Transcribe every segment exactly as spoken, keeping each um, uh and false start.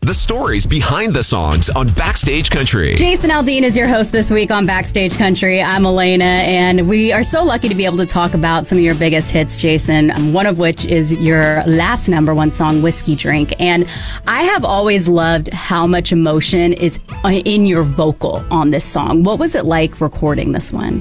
the stories behind the songs on Backstage Country. Jason Aldean is your host this week on Backstage Country. I'm Elena, and we are so lucky to be able to talk about some of your biggest hits, Jason, one of which is your last number one song, Whiskey Drink. And I have always loved how much emotion is in your vocal on this song. What was it like recording this one?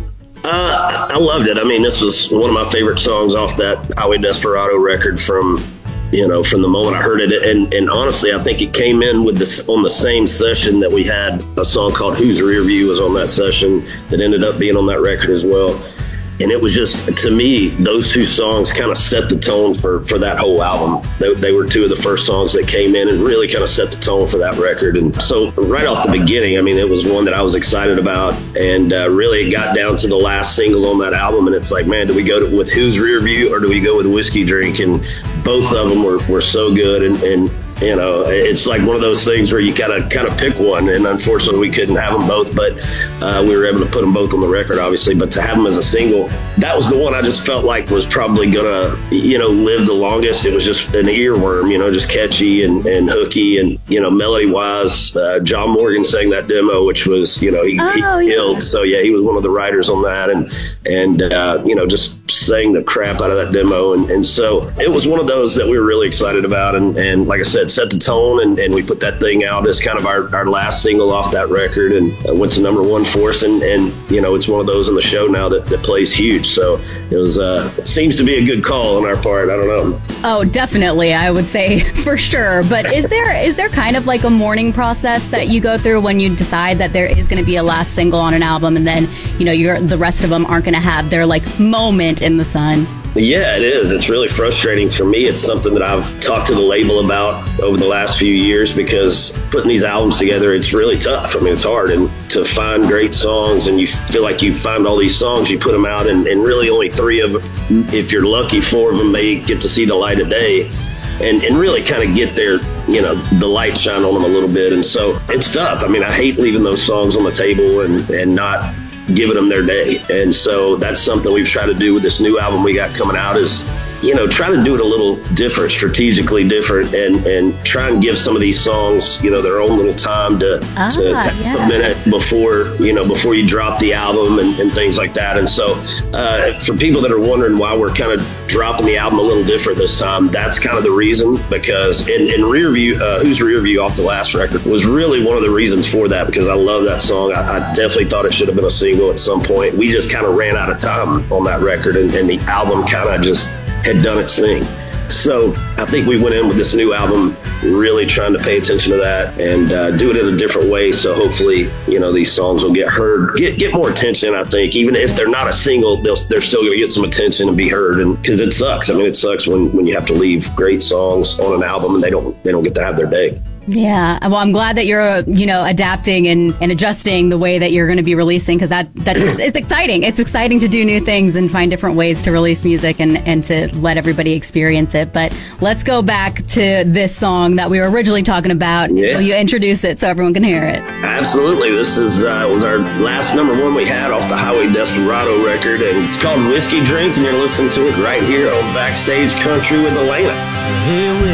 Uh, I loved it. I mean, this was one of my favorite songs off that Highway Desperado record from, you know, from the moment I heard it. And, and honestly, I think it came in with this on the same session that we had a song called Whose Rear View was on that session that ended up being on that record as well. And it was just, to me, those two songs kind of set the tone for, for that whole album. They, they were two of the first songs that came in and really kind of set the tone for that record. And so right off the beginning, I mean, it was one that I was excited about. And uh, really it got down to the last single on that album. And it's like, man, do we go to, with Whose Rear View or do we go with Whiskey Drink? And both of them were, were so good. And, and you know, it's like one of those things where you gotta kind of pick one, and unfortunately we couldn't have them both, but uh, we were able to put them both on the record, obviously. But to have them as a single, that was the one I just felt like was probably gonna, you know, live the longest. It was just an earworm, you know, just catchy and, and hooky, and you know, melody wise, uh, John Morgan sang that demo, which was, you know, he, oh, he yeah. killed. So yeah, he was one of the writers on that, and and uh, you know, just sang the crap out of that demo, and, and so it was one of those that we were really excited about, and, and like I said, set the tone, and, and we put that thing out as kind of our, our last single off that record, and uh, went to number one for us, and, and you know, it's one of those on the show now that, that plays huge, so it was uh it seems to be a good call on our part. I don't know. Oh, definitely, I would say for sure. But is there is there kind of like a mourning process that you go through when you decide that there is going to be a last single on an album, and then, you know, you're the rest of them aren't going to have their like moment in the sun? Yeah, it is. It's really frustrating for me. It's something that I've talked to the label about over the last few years, because putting these albums together, it's really tough. I mean, it's hard. And to find great songs, and you feel like you find all these songs, you put them out, and, and really only three of them, if you're lucky, four of them may get to see the light of day. And, and really kind of get their, you know, the light shine on them a little bit. And so it's tough. I mean, I hate leaving those songs on the table and, and not giving them their day. And so that's something we've tried to do with this new album we got coming out, is, you know, try to do it a little different, strategically different, and, and try and give some of these songs, you know, their own little time to, ah, to take yeah. a minute before, you know, before you drop the album, and, and things like that. And so uh, for people that are wondering why we're kind of dropping the album a little different this time, that's kind of the reason, because in, in Rear View, uh, Whose Rear View off the last record was really one of the reasons for that, because I love that song. I, I definitely thought it should have been a single at some point. We just kind of ran out of time on that record, and, and the album kind of just had done its thing. So I think we went in with this new album really trying to pay attention to that, and uh, do it in a different way. So hopefully, you know, these songs will get heard, get get more attention. I think even if they're not a single, they'll, they're still going to get some attention and be heard. And because it sucks, I mean, it sucks when, when you have to leave great songs on an album and they don't they don't get to have their day. Yeah, well, I'm glad that you're, you know, adapting and, and adjusting the way that you're going to be releasing, because that that is, it's exciting. It's exciting to do new things and find different ways to release music, and, and to let everybody experience it. But let's go back to this song that we were originally talking about. Yeah. Will you introduce it so everyone can hear it? Absolutely. This is uh, was our last number one we had off the Highway Desperado record, and it's called Whiskey Drink, and you're listening to it right here on Backstage Country with Elena. Hey,